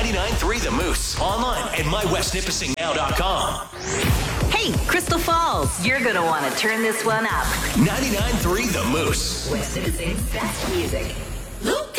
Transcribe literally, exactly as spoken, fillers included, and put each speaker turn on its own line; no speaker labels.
ninety-nine point three The Moose. Online at my west nipissing now dot com.
Hey, Crystal Falls, you're going to want to turn this one up.
ninety-nine point three The Moose.
West Nipissing's best music.